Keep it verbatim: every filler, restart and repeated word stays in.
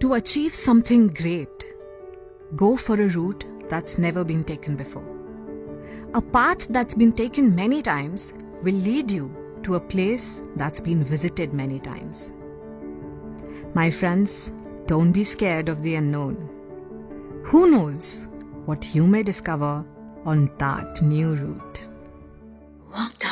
To achieve something great, go for a route that's never been taken before. A path that's been taken many times will lead you to a place that's been visited many times. My friends, don't be scared of the unknown. Who knows what you may discover on that new route? Walk down